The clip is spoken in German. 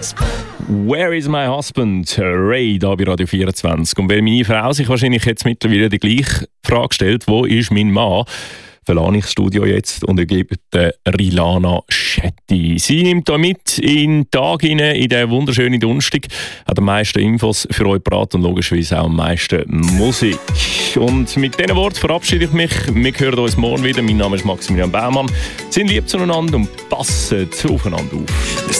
Where is my husband? Ray, da bei Radio 24. Und weil meine Frau sich wahrscheinlich jetzt mittlerweile die gleiche Frage stellt, wo ist mein Mann, verlasse ich das Studio jetzt und übergebe Rilana Schetti. Sie nimmt da mit in den Tag hinein, in den wunderschönen Donnerstag, hat am meisten Infos für euch parat und logischerweise auch am meisten Musik. Und mit diesen Worten verabschiede ich mich. Wir hören uns morgen wieder. Mein Name ist Maximilian Baumann. Sind lieb zueinander und passen aufeinander auf.